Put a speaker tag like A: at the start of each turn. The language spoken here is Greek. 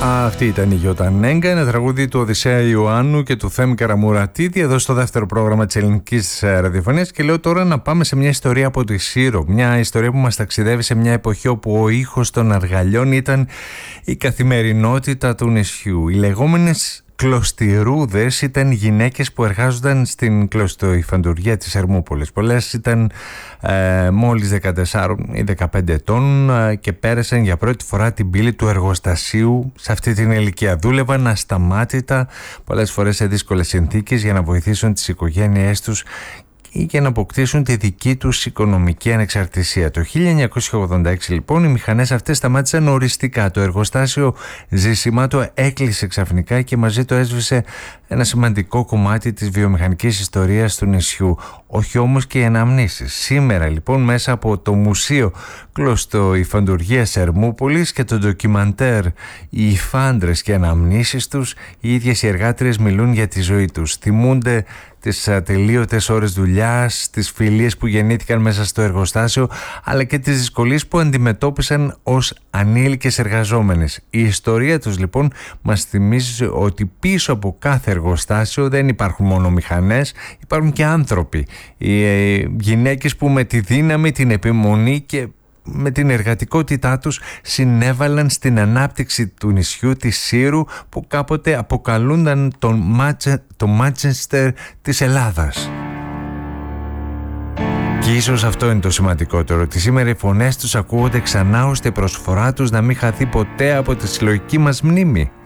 A: Αυτή ήταν η Γιώτα Νέγκα, ένα τραγούδι του Οδυσσέα Ιωάννου και του Θέμη Καραμουρατίδη εδώ στο δεύτερο πρόγραμμα της ελληνικής ραδιοφωνίας. Και λέω τώρα να πάμε σε μια ιστορία από τη Σύρο. Μια ιστορία που μας ταξιδεύει σε μια εποχή όπου ο ήχος των αργαλιών ήταν η καθημερινότητα του νησιού. Οι λεγόμενες κλωστιρούδες ήταν γυναίκες που εργάζονταν στην κλωστοϊφαντουργία της Ερμούπολης. Πολλές ήταν μόλις 14 ή 15 ετών και πέρασαν για πρώτη φορά την πύλη του εργοστασίου σε αυτή την ηλικία. Δούλευαν ασταμάτητα, πολλές φορές σε δύσκολες συνθήκες, για να βοηθήσουν τις οικογένειές τους ή για να αποκτήσουν τη δική τους οικονομική ανεξαρτησία. Το 1986 λοιπόν οι μηχανές αυτές σταμάτησαν οριστικά. Το εργοστάσιο Ζησιμάτο έκλεισε ξαφνικά και μαζί το έσβησε ένα σημαντικό κομμάτι της βιομηχανικής ιστορίας του νησιού. Όχι όμως και οι αναμνήσεις. Σήμερα λοιπόν μέσα από το Μουσείο Κλωστοϊφαντουργίας Ερμούπολης και το ντοκιμαντέρ «Οι Υφάντρες και αναμνήσεις τους», οι ίδιες οι εργάτριες μιλούν για τη ζωή τους. Θυμούνται τις ατελείωτες ώρες δουλειάς, τις φιλίες που γεννήθηκαν μέσα στο εργοστάσιο, αλλά και τις δυσκολίες που αντιμετώπισαν ως ανήλικες εργαζόμενες. Η ιστορία τους λοιπόν μας θυμίζει ότι πίσω από κάθε εργοστάσιο δεν υπάρχουν μόνο μηχανές, υπάρχουν και άνθρωποι. Οι γυναίκες που με τη δύναμη, την επιμονή και με την εργατικότητά τους συνέβαλαν στην ανάπτυξη του νησιού της Σύρου, που κάποτε αποκαλούνταν το Μάντσεστερ της Ελλάδας. Και ίσως αυτό είναι το σημαντικότερο, ότι σήμερα οι φωνές τους ακούγονται ξανά ώστε η προσφορά τους να μην χαθεί ποτέ από τη συλλογική μας μνήμη.